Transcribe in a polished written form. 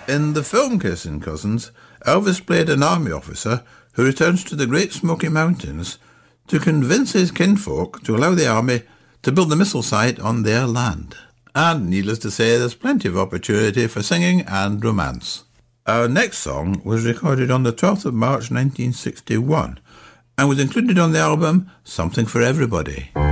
In the film Kissing Cousins, Elvis played an army officer who returns to the Great Smoky Mountains to convince his kinfolk to allow the army to build the missile site on their land. And needless to say, there's plenty of opportunity for singing and romance. Our next song was recorded on the 12th of March 1961 and was included on the album Something for Everybody.